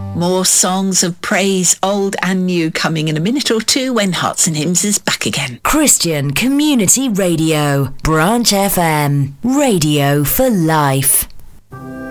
More songs of praise, old and new, coming in a minute or two when Hearts and Hymns is back again. Christian Community Radio, Branch FM, radio for life.